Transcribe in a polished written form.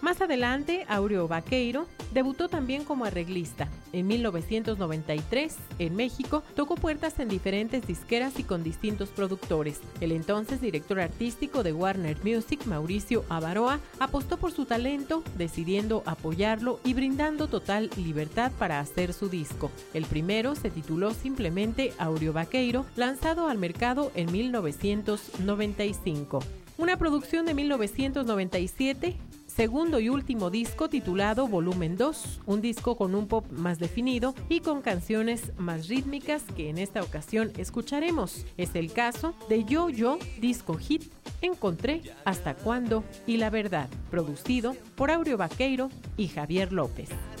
Más adelante, Áureo Baqueiro debutó también como arreglista. En 1993, en México, tocó puertas en diferentes disqueras y con distintos productores. El entonces director artístico de Warner Music, Mauricio Abaroa, apostó por su talento, decidiendo apoyarlo y brindando total libertad para hacer su disco. El primero se tituló simplemente Áureo Baqueiro, lanzado al mercado en 1995. Una producción de 1997, segundo y último disco titulado Volumen 2, un disco con un pop más definido y con canciones más rítmicas que en esta ocasión escucharemos. Es el caso de Yo, disco hit, Encontré, Hasta Cuándo y La Verdad, producido por Áureo Baqueiro y Javier López.